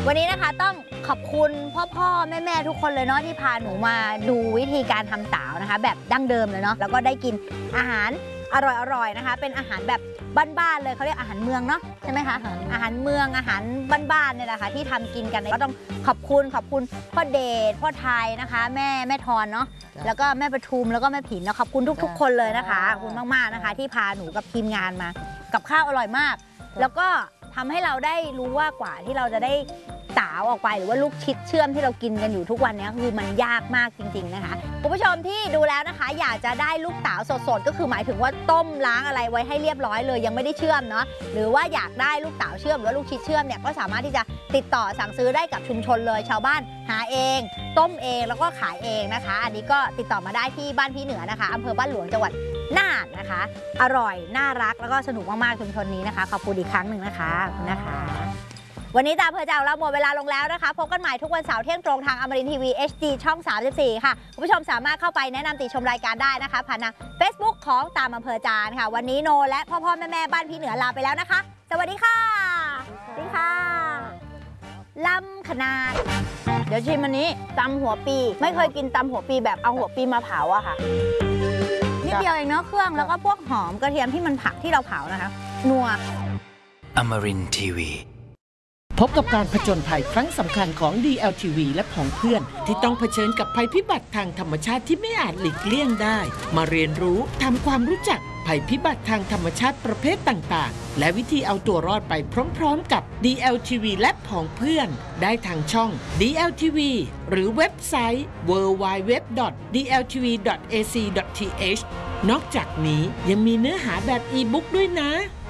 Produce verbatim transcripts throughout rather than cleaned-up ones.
วันนี้นะคะต้องขอบคุณพ่อพ่อแม่แม่ทุกคนเลยเนาะที่พาหนูมาดูวิธีการทำต๋าวนะคะแบบดั้งเดิมเลยเนาะแล้วก็ได้กินอาหารอร่อยๆนะคะเป็นอาหารแบบบ้านๆเลยเขาเรียกอาหารเมืองเนาะใช่ไหมคะอาหารเมืองอาหารบ้านๆเนี่ยแหละค่ะที่ทำกินกันก็ต้องขอบคุณขอบคุณพ่อเดชพ่อไทยนะคะแม่แม่ทอนเนาะแล้วก็แม่ประทุมแล้วก็แม่ผินแล้วขอบคุณทุกๆคนเลยนะคะขอบคุณมากๆนะคะที่พาหนูกับทีมงานมากับข้าวอร่อยมากแล้วก็ทำให้เราได้รู้ว่ากว่าที่เราจะได้ต๋าวออกไปหรือว่าลูกชิดเชื่อมที่เรากินกันอยู่ทุกวันนี้คือมันยากมากจริงๆนะคะคุณผู้ชมที่ดูแล้วนะคะอยากจะได้ลูกต๋าวสดๆก็คือหมายถึงว่าต้มล้างอะไรไว้ให้เรียบร้อยเลยยังไม่ได้เชื่อมเนาะหรือว่าอยากได้ลูกต๋าวเชื่อมหรือว่าลูกชิดเชื่อมเนี่ยก็สามารถที่จะติดต่อสั่งซื้อได้กับชุมชนเลยชาวบ้านหาเองต้มเองแล้วก็ขายเองนะคะอันนี้ก็ติดต่อมาได้ที่บ้านพี่เหนือนะคะอำเภอบ้านหลวงจังหวัดน่านนะคะอร่อยน่ารักแล้วก็สนุกมากๆชุมชนนี้นะคะขอบคุณอีกครั้งหนึ่งนะคะขอบคุณนะคะวันนี้ตาเพอจากเราหมดเวลาลงแล้วนะคะพบกันใหม่ทุกวันเสาร์เที่ยงตรงทางอมรินทร์ทีวี เอช ดี ช่องสามสิบสี่ค่ะคุณผู้ชมสามารถเข้าไปแนะนำติชมรายการได้นะคะผ่านทาง Facebook ของตามอำเภอจานค่ะวันนี้โนและพ่อพ่อแม่แม่บ้านพี่เหนือลาไปแล้วนะคะสวัสดีค่ะสวัสดีค่ะลำขนาดเดี๋ยวชิมอันนี้ตำหัวปีไม่เคยกินตำหัวปีแบบเอาหัวปีมาเผาอะค่ะนิดเดียวเองเนาะเครื่องแล้วก็พวกหอมกระเทียมที่มันผักที่เราเผานะคะนัว Amarin ที วีพบกับการผจญภัยครั้งสำคัญของ ดี แอล ที วี และผองเพื่อนที่ต้องเผชิญกับภัยพิบัติทางธรรมชาติที่ไม่อาจหลีกเลี่ยงได้มาเรียนรู้ทำความรู้จักภัยพิบัติทางธรรมชาติประเภทต่างๆและวิธีเอาตัวรอดไปพร้อมๆกับ ดี แอล ที วี และผองเพื่อนได้ทางช่อง ดี แอล ที วี หรือเว็บไซต์ ดับเบิลยู ดับเบิลยู ดับเบิลยู ดอท ดี แอล ที วี ดอท เอ ซี ดอท ที เอช นอกจากนี้ยังมีเนื้อหาแบบอีบุ๊กด้วยนะ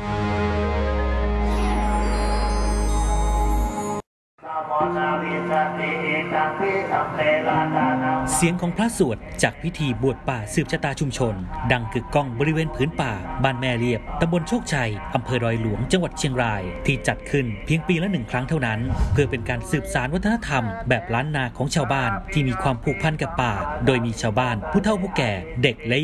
เสียงของพระสวดจากพิธีบวชป่าสืบชะตาชุมชนดังกึกก้องบริเวณผืนป่าบ้านแม่เรียบตำบลโชคชัยอำเภอดอยหลวงจังหวัดเชียงรายที่จัดขึ้นเพียงปีละหนึ่งครั้งเท่านั้นเพื่อเป็นการสืบสานวัฒนธรรมแบบล้านนาของชาวบ้านที่มีความผูกพันกับป่าโดยมีชาวบ้านผู้เฒ่าผู้แก่เด็กและ